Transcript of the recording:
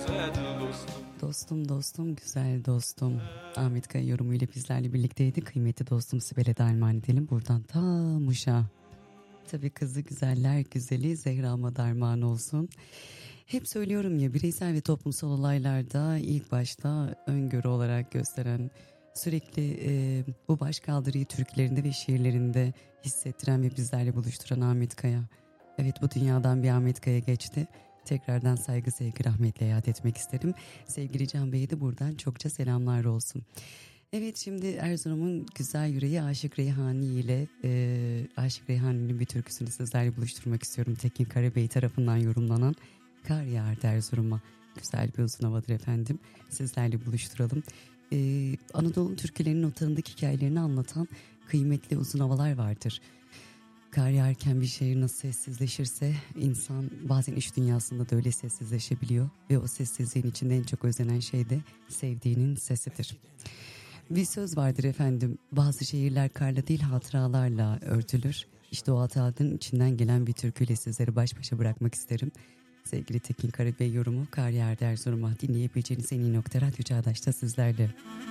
güzel dostum. Dostum dostum güzel dostum. Ahmet Kaya yorumuyla bizlerle birlikteydi. Kıymetli dostum Sibel'e de armağan edelim. Buradan ta Muş'a. Tabii kızı güzeller güzeli Zehra'ma da armağan olsun. Hep söylüyorum ya, bireysel ve toplumsal olaylarda ilk başta öngörü olarak gösteren, sürekli bu başkaldırıyı türkülerinde ve şiirlerinde hissettiren ve bizlerle buluşturan Ahmet Kaya. Evet, bu dünyadan bir Ahmet Kaya geçti. Tekrardan saygı sevgi rahmetle yad etmek isterim. Sevgili Can Bey'e de buradan çokça selamlar olsun. Evet, şimdi Erzurum'un güzel yüreği Aşık Reyhani ile Aşık Reyhani'nin bir türküsünü sizlerle buluşturmak istiyorum. Tekin Karabey tarafından yorumlanan Kar Yağardı Erzurum'a. Güzel bir uzun havadır efendim. Sizlerle buluşturalım. Anadolu türkülerinin o tanıdık hikayelerini anlatan kıymetli uzun havalar vardır. Kar yağarken bir şehir nasıl sessizleşirse insan bazen iç dünyasında da öyle sessizleşebiliyor. Ve o sessizliğin içinde en çok özlenen şey de sevdiğinin sesidir. Bir söz vardır efendim, bazı şehirler karla değil hatıralarla örtülür. İşte o hatıraların içinden gelen bir türküyle sizleri baş başa bırakmak isterim. Sevgili Tekin Karabey yorumu Kar Yağardı Erzurum'a, dinleyebileceğiniz en iyi nokta Radyo Çağdaş'ta sizlerle.